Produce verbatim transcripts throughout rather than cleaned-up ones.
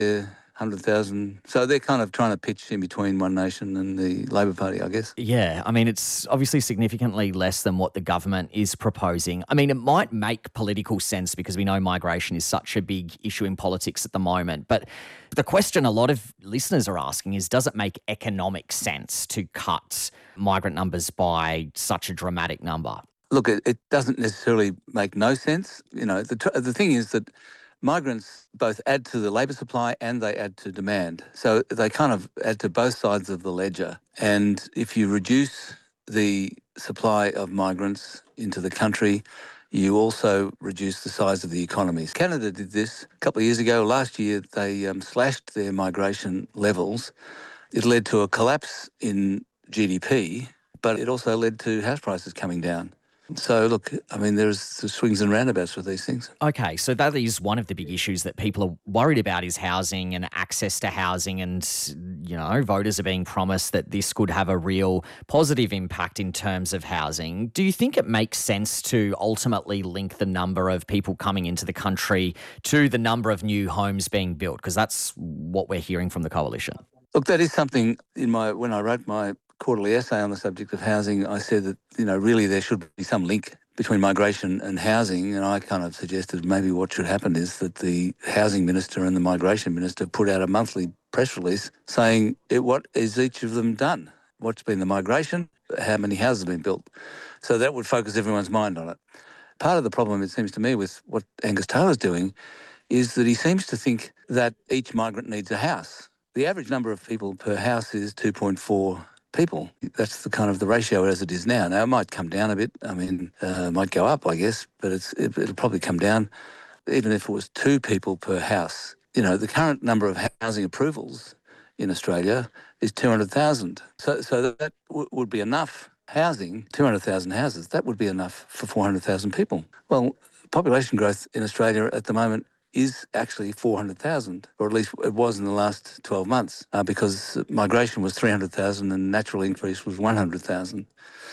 one hundred thousand. So they're kind of trying to pitch in between One Nation and the Labor Party, I guess. Yeah, I mean, it's obviously significantly less than what the government is proposing. I mean, it might make political sense because we know migration is such a big issue in politics at the moment. But the question a lot of listeners are asking is, does it make economic sense to cut migrant numbers by such a dramatic number? Look, it, it doesn't necessarily make no sense. You know, the, tr- the thing is that migrants both add to the labour supply and they add to demand. So they kind of add to both sides of the ledger. And if you reduce the supply of migrants into the country, you also reduce the size of the economies. Canada did this a couple of years ago. Last year, they um, slashed their migration levels. It led to a collapse in G D P, but it also led to house prices coming down. So, look, I mean, there's the swings and roundabouts with these things. Okay, so that is one of the big issues that people are worried about is housing and access to housing, and, you know, voters are being promised that this could have a real positive impact in terms of housing. Do you think it makes sense to ultimately link the number of people coming into the country to the number of new homes being built? Because that's what we're hearing from the coalition. Look, that is something in my when I wrote my quarterly essay on the subject of housing, I said that, you know, really there should be some link between migration and housing, and I kind of suggested maybe what should happen is that the housing minister and the migration minister put out a monthly press release saying it, what is each of them done, what's been the migration, how many houses have been built. So that would focus everyone's mind on it. Part of the problem, it seems to me, with what Angus Taylor's doing is that he seems to think that each migrant needs a house. The average number of people per house is two point four people. That's the kind of the ratio as it is now. Now, it might come down a bit. I mean, uh, it might go up, I guess, but it's it, it'll probably come down, even if it was two people per house. You know, the current number of housing approvals in Australia is two hundred thousand. So, so that w- would be enough housing, two hundred thousand houses. That would be enough for four hundred thousand people. Well, population growth in Australia at the moment is actually four hundred thousand, or at least it was in the last twelve months, uh, because migration was three hundred thousand and natural increase was one hundred thousand.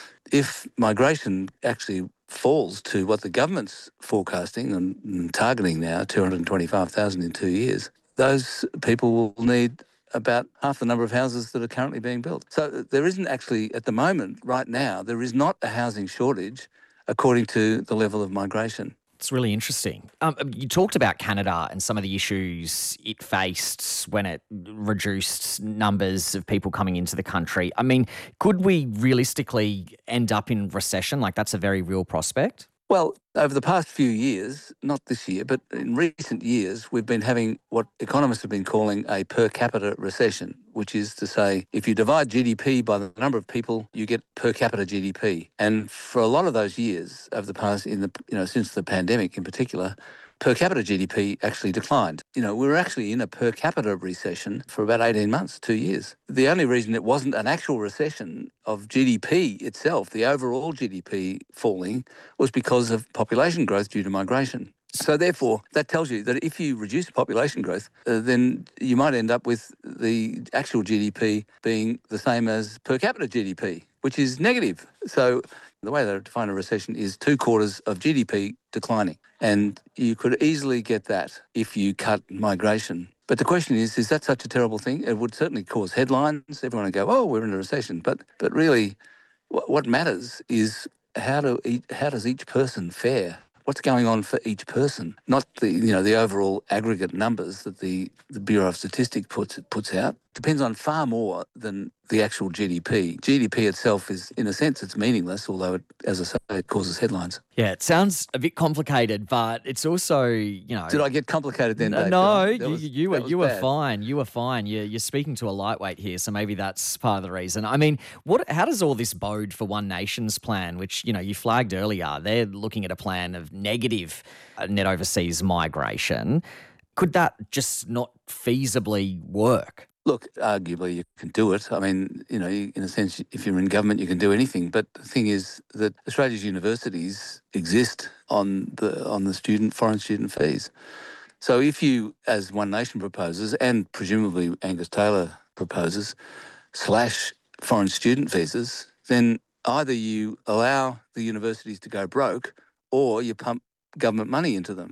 If migration actually falls to what the government's forecasting and, and targeting now, two hundred twenty-five thousand in two years, those people will need about half the number of houses that are currently being built. So there isn't actually, at the moment, right now, there is not a housing shortage according to the level of migration. It's really interesting. Um, you talked about Canada and some of the issues it faced when it reduced numbers of people coming into the country. I mean, could we realistically end up in recession? Like, that's a very real prospect? Well, over the past few years, not this year, but in recent years, we've been having what economists have been calling a per capita recession, which is to say, if you divide G D P by the number of people, you get per capita G D P. And for a lot of those years, over the past, in the you know, since the pandemic in particular, per capita G D P actually declined. You know, we were actually in a per capita recession for about eighteen months, two years. The only reason it wasn't an actual recession of G D P itself, the overall G D P falling, was because of population growth due to migration. So therefore, that tells you that if you reduce population growth, uh, then you might end up with the actual G D P being the same as per capita G D P, which is negative. So the way they define a recession is two quarters of G D P declining. And you could easily get that if you cut migration. But the question is, is that such a terrible thing? It would certainly cause headlines. Everyone would go, oh, we're in a recession. But but really, what, what matters is how do each, how does each person fare? What's going on for each person, not the you know the overall aggregate numbers that the, the Bureau of Statistics puts puts out. Depends on far more than the actual G D P. G D P itself is, in a sense, it's meaningless, although it, as I say, it causes headlines. Yeah, it sounds a bit complicated, but it's also, you know. Did I get complicated then, No, Dave? no, That you, was- you were that was you were bad. fine. You were fine. You you're speaking to a lightweight here, so maybe that's part of the reason. I mean, what? How does all this bode for One Nation's plan, which you know you flagged earlier? They're looking at a plan of negative uh, net overseas migration. Could that just not feasibly work? Look, arguably you can do it. I mean, you know, you- in a sense, if you're in government, you can do anything. But the thing is that Australia's universities exist on the on the student foreign student fees. So if you, as One Nation proposes, and presumably Angus Taylor proposes, slash foreign student visas, then either you allow the universities to go broke or you pump government money into them.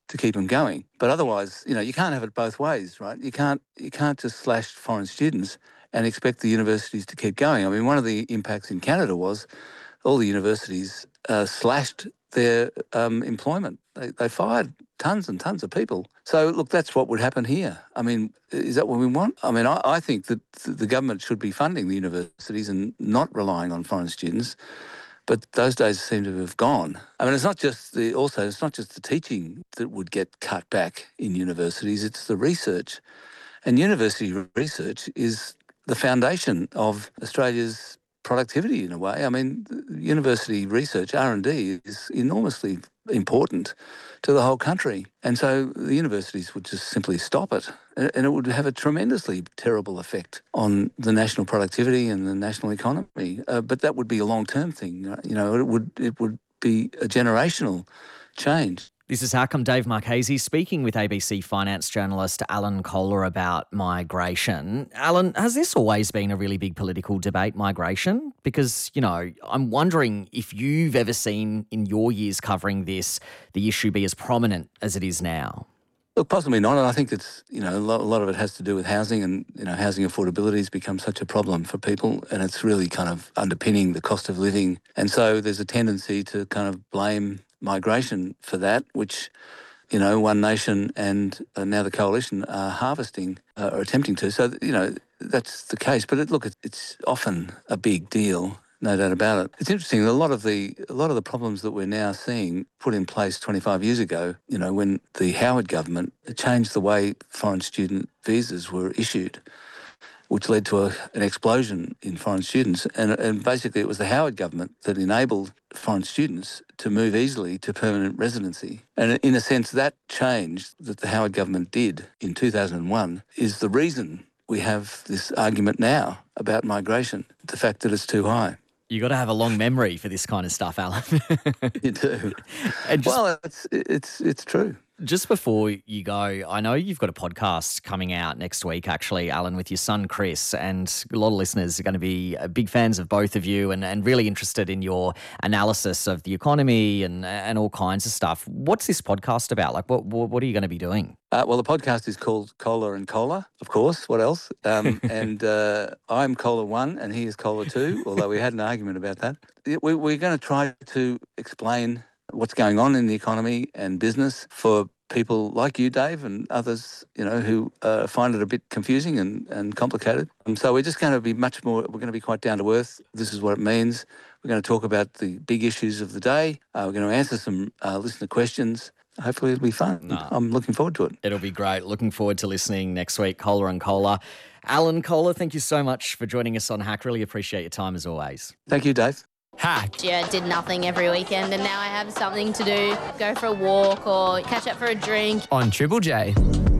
to keep them going. But otherwise, you know, you can't have it both ways, right? You can't you can't just slash foreign students and expect the universities to keep going. I mean, one of the impacts in Canada was all the universities uh, slashed their um, employment. They, they fired tons and tons of people. So, look, that's what would happen here. I mean, is that what we want? I mean, I, I think that the government should be funding the universities and not relying on foreign students. But those days seem to have gone. I mean, it's not just the, also, it's not just the teaching that would get cut back in universities, it's the research. And university research is the foundation of Australia's productivity in a way. I mean, university research, R and D, is enormously important to the whole country. And so the universities would just simply stop it. And it would have a tremendously terrible effect on the national productivity and the national economy. Uh, but that would be a long-term thing. You know, it would it would be a generational change. This is How Come Dave Marchese speaking with A B C finance journalist Alan Kohler about migration. Alan, has this always been a really big political debate, migration? Because, you know, I'm wondering if you've ever seen in your years covering this, the issue be as prominent as it is now. Look, possibly not. And I think it's, you know, a lot, a lot of it has to do with housing, and, you know, housing affordability has become such a problem for people, and it's really kind of underpinning the cost of living. And so there's a tendency to kind of blame migration for that, which, you know, One Nation and uh, now the Coalition are harvesting, uh, or attempting to. So, you know, that's the case. But it, look, it, it's often a big deal, no doubt about it. It's interesting, a lot of the a lot of the problems that we're now seeing put in place twenty-five years ago, you know, when the Howard government changed the way foreign student visas were issued, which led to a, an explosion in foreign students. And, and basically it was the Howard government that enabled foreign students to move easily to permanent residency. And in a sense, that change that the Howard government did in two thousand one is the reason we have this argument now about migration, the fact that it's too high. You got to have a long memory for this kind of stuff, Alan. You do. And just, well, it's it's it's true. Just before you go, I know you've got a podcast coming out next week, actually, Alan, with your son, Chris, and a lot of listeners are going to be big fans of both of you and, and really interested in your analysis of the economy and and all kinds of stuff. What's this podcast about? Like, what what, what are you going to be doing? Uh, well, the podcast is called Kohler and Kohler, of course. What else? Um, and uh, I'm Kohler one and he is Kohler two, although we had an argument about that. We, we're going to try to explain what's going on in the economy and business for people like you, Dave, and others, you know, who uh, find it a bit confusing and, and complicated. And so we're just going to be much more, we're going to be quite down to earth. This is what it means. We're going to talk about the big issues of the day. Uh, we're going to answer some uh, listener questions. Hopefully it'll be fun. No. I'm looking forward to it. It'll be great. Looking forward to listening next week. Kohler and Kohler. Alan Kohler, thank you so much for joining us on Hack. Really appreciate your time as always. Thank you, Dave. Hack. Yeah, did nothing every weekend and now I have something to do. Go for a walk or catch up for a drink. On Triple J.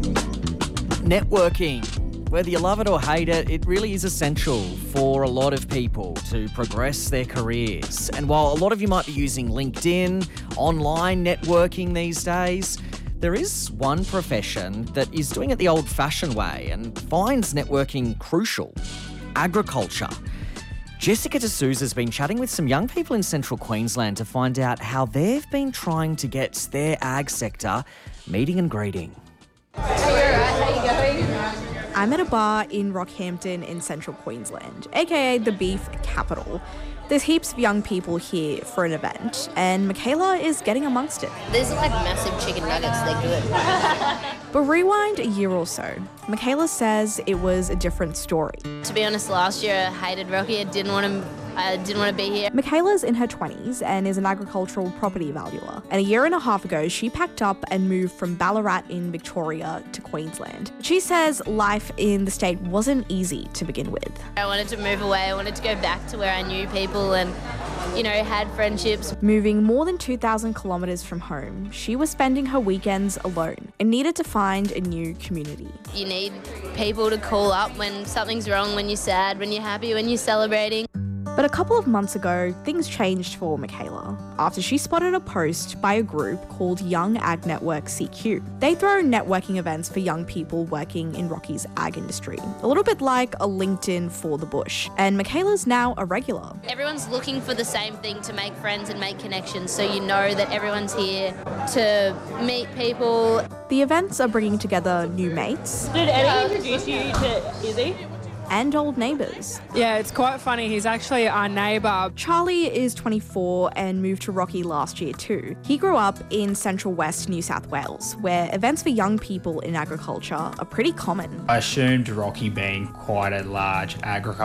Networking. Whether you love it or hate it, it really is essential for a lot of people to progress their careers. And while a lot of you might be using LinkedIn, online networking these days, there is one profession that is doing it the old-fashioned way and finds networking crucial: agriculture. Jessica D'Souza has been chatting with some young people in central Queensland to find out how they've been trying to get their ag sector meeting and greeting. Hey, you're right. How you going? I'm at a bar in Rockhampton in central Queensland, aka the beef capital. There's heaps of young people here for an event, and Michaela is getting amongst it. These are like massive chicken nuggets, they're good. But rewind a year or so. Michaela says it was a different story. To be honest, last year I hated Rocky. I didn't want to I didn't want to be here. Michaela's in her twenties and is an agricultural property valuer. And a year and a half ago, she packed up and moved from Ballarat in Victoria to Queensland. She says life in the state wasn't easy to begin with. I wanted to move away. I wanted to go back to where I knew people and, you know, had friendships. Moving more than two thousand kilometres from home, she was spending her weekends alone and needed to find a new community. You need people to call up when something's wrong, when you're sad, when you're happy, when you're celebrating. But a couple of months ago, things changed for Michaela after she spotted a post by a group called Young Ag Network C Q. They throw networking events for young people working in Rocky's ag industry, a little bit like a LinkedIn for the bush. And Michaela's now a regular. Everyone's looking for the same thing, to make friends and make connections, so you know that everyone's here to meet people. The events are bringing together new mates. Did Eddie introduce you to Izzy? And old neighbours. Yeah, it's quite funny. He's actually our neighbour. Charlie is twenty-four and moved to Rocky last year too. He grew up in Central West New South Wales, where events for young people in agriculture are pretty common. I assumed Rocky being quite a large agriculture